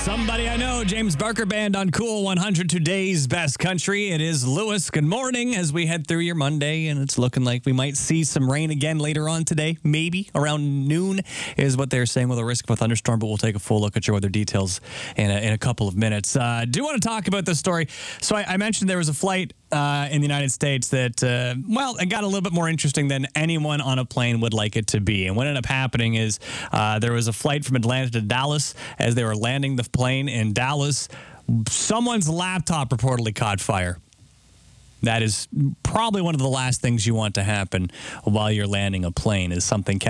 Somebody I know, James Barker Band on Cool 100, today's best country. It is Lewis. Good morning as we head through your Monday, and it's looking like we might see some rain again later on today. Maybe around noon is what they're saying with a risk of a thunderstorm, but we'll take a full look at your weather details in a couple of minutes. Do want to talk about this story. So I mentioned there was a flight in the United States that, it got a little bit more interesting than anyone on a plane would like it to be. And what ended up happening is there was a flight from Atlanta to Dallas. As they were landing the plane in Dallas, someone's laptop reportedly caught fire. That is probably one of the last things you want to happen while you're landing a plane, is something